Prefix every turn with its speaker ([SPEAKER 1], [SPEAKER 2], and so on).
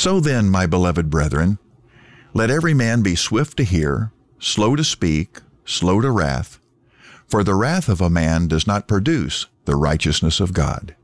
[SPEAKER 1] So then, my beloved brethren, let every man be swift to hear, slow to speak, slow to wrath, for the wrath of a man does not produce the righteousness of God.